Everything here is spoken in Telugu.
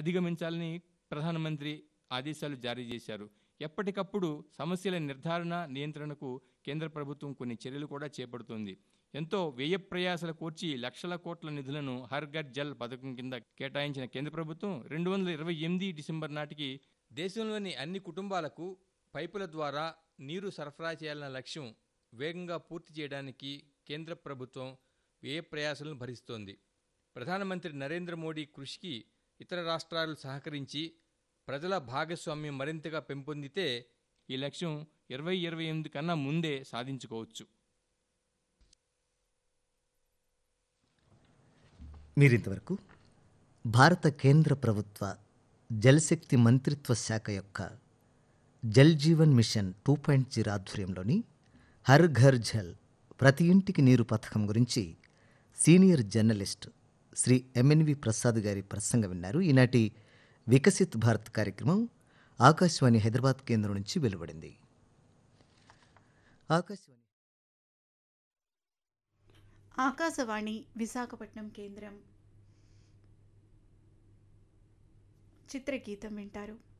అధిగమించాలని ప్రధానమంత్రి ఆదేశాలు జారీ చేశారు. ఎప్పటికప్పుడు సమస్యల నిర్ధారణ, నియంత్రణకు కేంద్ర ప్రభుత్వం కొన్ని చర్యలు కూడా చేపడుతోంది. ఎంతో వ్యయ ప్రయాసల కోర్చి లక్షల కోట్ల నిధులను హర్ ఘర్ జల్ పథకం కింద కేటాయించిన కేంద్ర ప్రభుత్వం 2028 డిసెంబర్ నాటికి దేశంలోని అన్ని కుటుంబాలకు పైపుల ద్వారా నీరు సరఫరా చేయాలన్న లక్ష్యం వేగంగా పూర్తి చేయడానికి కేంద్ర ప్రభుత్వం వ్యయ ప్రయాసలను భరిస్తోంది. ప్రధానమంత్రి నరేంద్ర మోడీ కృషికి ఇతర రాష్ట్రాలు సహకరించి ప్రజల భాగస్వామ్యం మరింతగా పెంపొందితే ఈ లక్ష్యం 2028 కన్నా ముందే సాధించుకోవచ్చు. మీరింతవరకు భారత కేంద్ర ప్రభుత్వ జలశక్తి మంత్రిత్వ శాఖ యొక్క జల్ జీవన్ మిషన్ 2.0 ఆధ్వర్యంలోని హర్ ఘర్ జల్ ప్రతి ఇంటికి నీరు పథకం గురించి senior journalist Shri MNV Prasad గారి ప్రసంగం విన్నారు. ఈనాటి వికసిత్ భారత్ కార్యక్రమం ఆకాశవాణి హైదరాబాద్ కేంద్రం నుంచి వెలువడింది. ఆకాశవాణి విశాఖపట్నం కేంద్రం. చిత్రగీతం వింటారు.